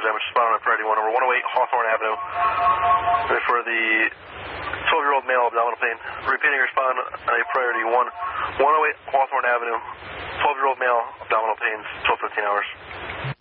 damage, spot on priority 1 over 108 Hawthorne Avenue. Ready for the 12-year-old male abdominal pain. Repeating respond on a priority 1, 108 Hawthorne Avenue. 12-year-old male abdominal pain, 12:15 hours.